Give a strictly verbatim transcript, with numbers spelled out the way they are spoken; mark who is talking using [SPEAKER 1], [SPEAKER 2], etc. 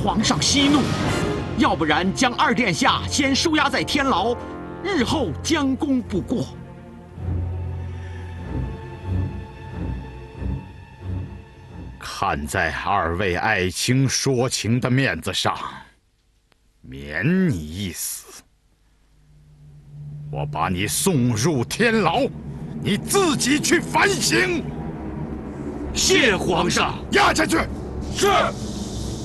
[SPEAKER 1] 皇上息怒，要不然将二殿下先收押在天牢，日后将功补过。
[SPEAKER 2] 看在二位爱卿说情的面子上，免你一死。我把你送入天牢，你自己去反省。
[SPEAKER 1] 谢皇上。
[SPEAKER 2] 押下去。
[SPEAKER 3] 是。